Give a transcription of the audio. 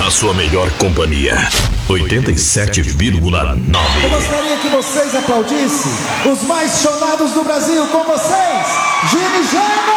na sua melhor companhia. 87,9. Eu gostaria que vocês aplaudissem os mais chorados do Brasil com vocês, Gini Geno!